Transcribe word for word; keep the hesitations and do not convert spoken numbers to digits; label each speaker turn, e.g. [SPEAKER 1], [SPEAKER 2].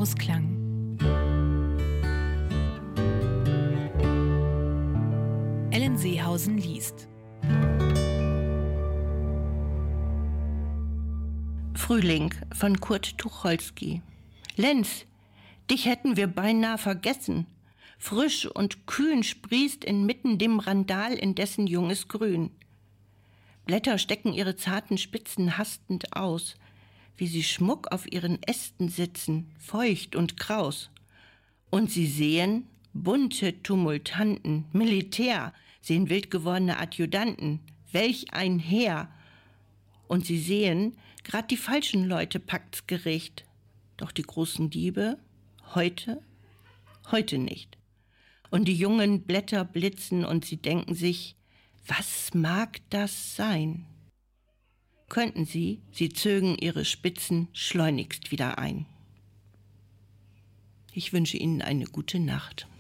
[SPEAKER 1] Ausklang. Ellen Seehausen liest.
[SPEAKER 2] Frühling von Kurt Tucholsky. Lenz, dich hätten wir beinahe vergessen. Frisch und kühn sprießt inmitten dem Randal indessen junges Grün. Blätter stecken ihre zarten Spitzen hastend aus, wie sie Schmuck auf ihren Ästen sitzen, feucht und kraus. Und sie sehen bunte Tumultanten, Militär, sehen wild gewordene Adjutanten, welch ein Heer. Und sie sehen, grad die falschen Leute packt's Gericht. Doch die großen Diebe, heute, heute nicht. Und die jungen Blätter blitzen und sie denken sich, was mag das sein? Könnten sie, sie zögen ihre Spitzen schleunigst wieder ein. Ich wünsche Ihnen eine gute Nacht.